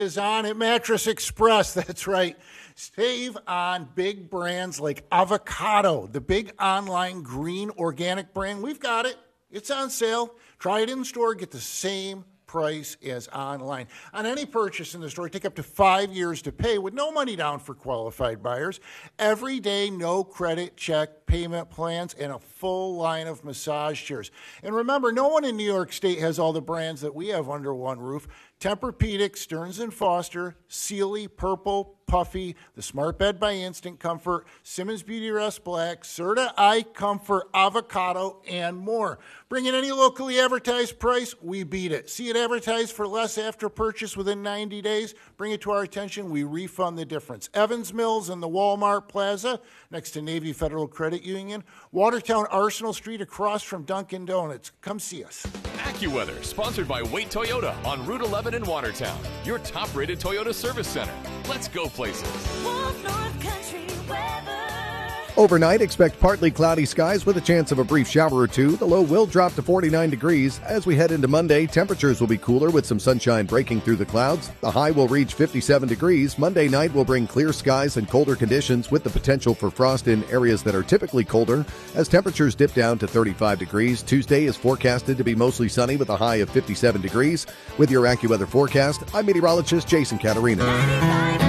Is on at Mattress Express. That's right. Save on big brands like Avocado, the big online green organic brand. We've got it. It's on sale. Try it in store. Get the same price as online. On any purchase in the store, take up to 5 years to pay with no money down for qualified buyers. Every day, no credit check payment plans, and a full line of massage chairs. And remember, no one in New York State has all the brands that we have under one roof. Tempur-Pedic, Stearns & Foster, Sealy, Purple, Puffy, the Smart Bed by Instant Comfort, Simmons Beauty Rest Black, Serta Eye Comfort, Avocado, and more. Bring in any locally advertised price, we beat it. See it advertised for less after purchase within 90 days, bring it to our attention, we refund the difference. Evans Mills in the Walmart Plaza, next to Navy Federal Credit Union, Watertown Arsenal Street across from Dunkin' Donuts. Come see us. AccuWeather, sponsored by Wait Toyota on Route 11 in Watertown, your top-rated Toyota service center. Let's go places. Overnight, expect partly cloudy skies with a chance of a brief shower or two. The low will drop to 49 degrees. As we head into Monday, temperatures will be cooler with some sunshine breaking through the clouds. The high will reach 57 degrees. Monday night will bring clear skies and colder conditions with the potential for frost in areas that are typically colder as temperatures dip down to 35 degrees. Tuesday is forecasted to be mostly sunny with a high of 57 degrees. With your AccuWeather forecast, I'm meteorologist Jason Caterina.